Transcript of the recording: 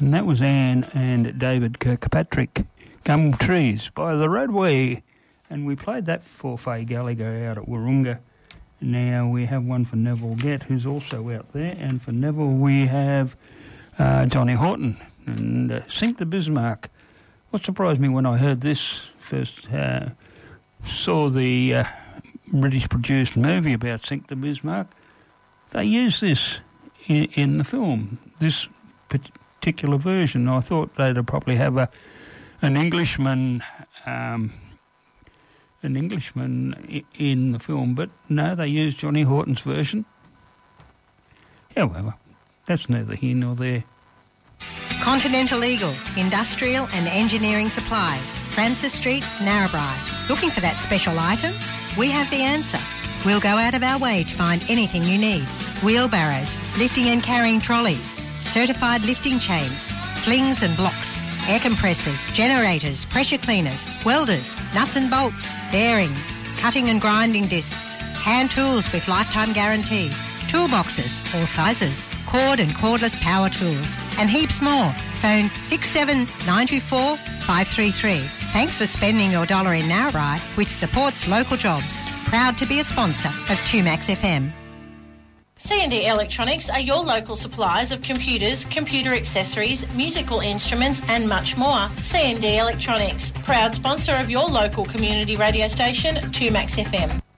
And that was Anne and David Kirkpatrick, Gum Trees by the Roadway. And we played that for Faye Gallagher out at Wahroonga. Now we have one for Neville Gett, who's also out there. And for Neville we have Johnny Horton and Sink the Bismarck. What surprised me when I heard this first, saw the British-produced movie about Sink the Bismarck, they used this in the film, this particular version. I thought they'd probably have an Englishman in the film, but no, they used Johnny Horton's version. However, that's neither here nor there. Continental Eagle, industrial and engineering supplies, Francis Street, Narrabri. Looking for that special item? We have the answer. We'll go out of our way to find anything you need. Wheelbarrows, lifting and carrying trolleys, certified lifting chains, slings and blocks, air compressors, generators, pressure cleaners, welders, nuts and bolts, bearings, cutting and grinding discs, hand tools with lifetime guarantee, toolboxes, all sizes, cord and cordless power tools, and heaps more. Phone 67924 533. Thanks for spending your dollar in Narrabri, which supports local jobs. Proud to be a sponsor of 2Max FM. C&D Electronics are your local suppliers of computers, computer accessories, musical instruments and much more. C&D Electronics, proud sponsor of your local community radio station 2Max FM.